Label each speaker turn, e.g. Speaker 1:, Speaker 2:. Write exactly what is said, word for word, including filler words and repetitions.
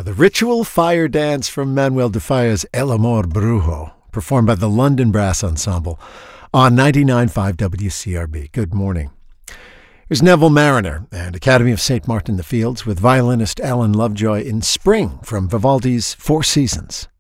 Speaker 1: the ritual fire dance from Manuel de Falla's El Amor Brujo, performed by the London Brass Ensemble on ninety-nine point five W C R B. Good morning. Here's Neville Mariner and Academy of Saint Martin the Fields with violinist Alan Lovejoy in Spring from Vivaldi's Four Seasons.